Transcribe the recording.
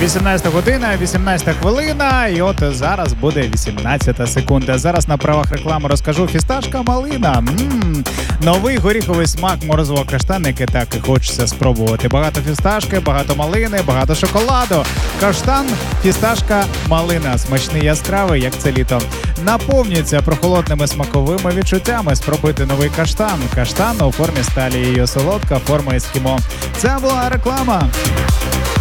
18 година, 18 хвилина, і от зараз буде 18 секунда. Зараз на правах реклами розкажу. Фісташка малина. Новий горіховий смак морозиво каштан, який так і хочеться спробувати. Багато фісташки, багато малини, багато шоколаду. Каштан, фісташка, малина. Смачний, яскравий, як це літо. Наповнюється прохолодними смаковими відчуттями. Спробуйте новий каштан. Каштан у формі сталі, її солодка форма ескімо. Це була реклама.